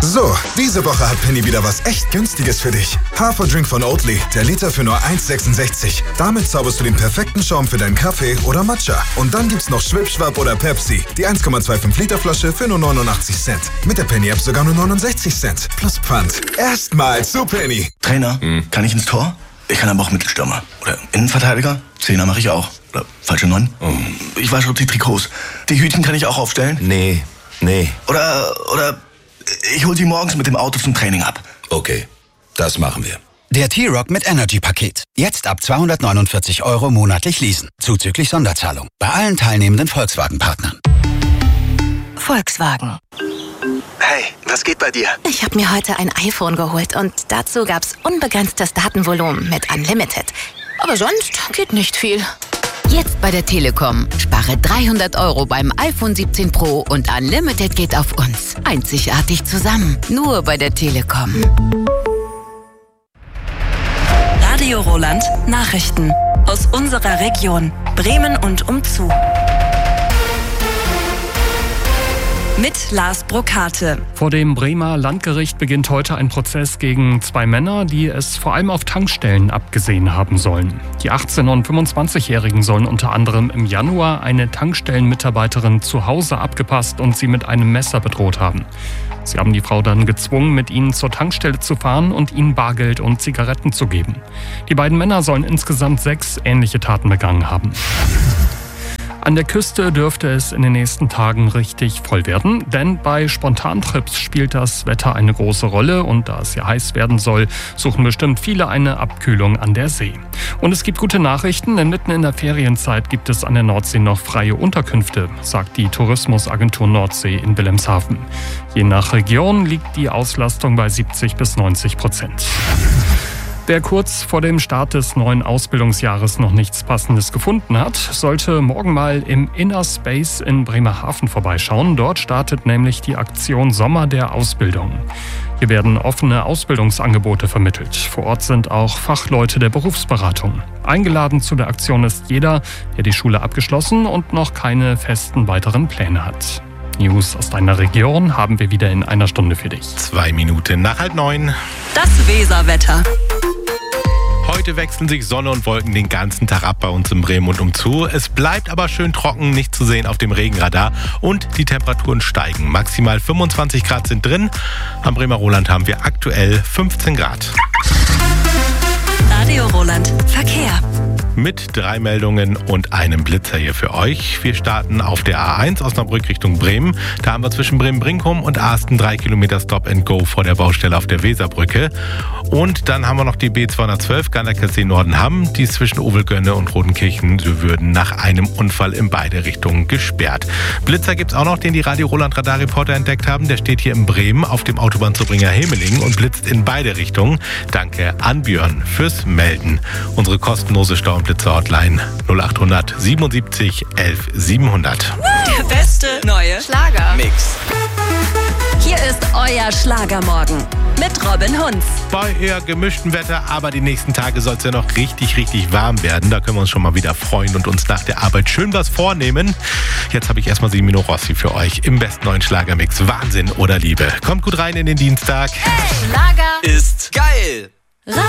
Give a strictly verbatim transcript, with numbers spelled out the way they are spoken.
So, diese Woche hat Penny wieder was echt Günstiges für dich. Haferdrink von Oatly, der Liter für nur eins Komma sechsundsechzig. Damit zauberst du den perfekten Schaum für deinen Kaffee oder Matcha. Und dann gibt's noch Schwipschwapp oder Pepsi, die eins Komma fünfundzwanzig Liter Flasche für nur neunundachtzig Cent. Mit der Penny-App sogar nur neunundsechzig Cent. Plus Pfand. Erstmal zu Penny. Trainer, hm. kann ich ins Tor? Ich kann aber auch Mittelstürmer. Oder Innenverteidiger? Zehner mache ich auch. Oder falsche Neun? Oh. Ich wasche die Trikots. Die Hütchen kann ich auch aufstellen? Nee, nee. Oder, oder ich hol sie morgens mit dem Auto zum Training ab. Okay, das machen wir. Der T-Rock mit Energy-Paket. Jetzt ab zweihundertneunundvierzig Euro monatlich leasen. Zuzüglich Sonderzahlung. Bei allen teilnehmenden Volkswagen-Partnern. Volkswagen. Hey, was geht bei dir? Ich habe mir heute ein iPhone geholt und dazu gab's unbegrenztes Datenvolumen mit Unlimited. Aber sonst geht nicht viel. Jetzt bei der Telekom. Spare dreihundert Euro beim iPhone siebzehn Pro und Unlimited geht auf uns. Einzigartig zusammen. Nur bei der Telekom. Radio Roland Nachrichten. Aus unserer Region. Bremen und umzu. Mit Lars Brokate. Vor dem Bremer Landgericht beginnt heute ein Prozess gegen zwei Männer, die es vor allem auf Tankstellen abgesehen haben sollen. Die achtzehn- und fünfundzwanzigjährigen sollen unter anderem im Januar eine Tankstellenmitarbeiterin zu Hause abgepasst und sie mit einem Messer bedroht haben. Sie haben die Frau dann gezwungen, mit ihnen zur Tankstelle zu fahren und ihnen Bargeld und Zigaretten zu geben. Die beiden Männer sollen insgesamt sechs ähnliche Taten begangen haben. An der Küste dürfte es in den nächsten Tagen richtig voll werden, denn bei Spontantrips spielt das Wetter eine große Rolle und da es ja heiß werden soll, suchen bestimmt viele eine Abkühlung an der See. Und es gibt gute Nachrichten, denn mitten in der Ferienzeit gibt es an der Nordsee noch freie Unterkünfte, sagt die Tourismusagentur Nordsee in Wilhelmshaven. Je nach Region liegt die Auslastung bei siebzig bis neunzig Prozent. Wer kurz vor dem Start des neuen Ausbildungsjahres noch nichts Passendes gefunden hat, sollte morgen mal im Inner Space in Bremerhaven vorbeischauen. Dort startet nämlich die Aktion Sommer der Ausbildung. Hier werden offene Ausbildungsangebote vermittelt. Vor Ort sind auch Fachleute der Berufsberatung. Eingeladen zu der Aktion ist jeder, der die Schule abgeschlossen und noch keine festen weiteren Pläne hat. News aus deiner Region haben wir wieder in einer Stunde für dich. Zwei Minuten nach halb neun. Das Weserwetter. Heute wechseln sich Sonne und Wolken den ganzen Tag ab bei uns in Bremen und umzu. Es bleibt aber schön trocken, nicht zu sehen auf dem Regenradar und die Temperaturen steigen. Maximal fünfundzwanzig Grad sind drin. Am Bremer Roland haben wir aktuell fünfzehn Grad. Radio Roland Verkehr. Mit drei Meldungen und einem Blitzer hier für euch. Wir starten auf der A eins Osnabrück Richtung Bremen. Da haben wir zwischen Bremen-Brinkum und Asten drei Kilometer Stop and Go vor der Baustelle auf der Weserbrücke. Und dann haben wir noch die B zweihundertzwölf Ganderkessee Nordenham. Die ist zwischen Ovelgönne und Rodenkirchen Würden nach einem Unfall in beide Richtungen gesperrt. Blitzer gibt's auch noch, den die Radio Roland Radarreporter entdeckt haben. Der steht hier in Bremen auf dem Autobahnzubringer Hemeling und blitzt in beide Richtungen. Danke an Björn fürs Melden. Unsere kostenlose Stau- und Blitzer-Hotline null acht hundert siebenundsiebzig elf siebenhundert. Der beste neue Schlager-Mix. Hier ist euer Schlagermorgen mit Robin Hunz. Bei eher gemischten Wetter, aber die nächsten Tage soll es ja noch richtig, richtig warm werden. Da können wir uns schon mal wieder freuen und uns nach der Arbeit schön was vornehmen. Jetzt habe ich erstmal Semino Rossi für euch im besten neuen Schlagermix. Wahnsinn oder Liebe. Kommt gut rein in den Dienstag. Hey, Schlager ist geil.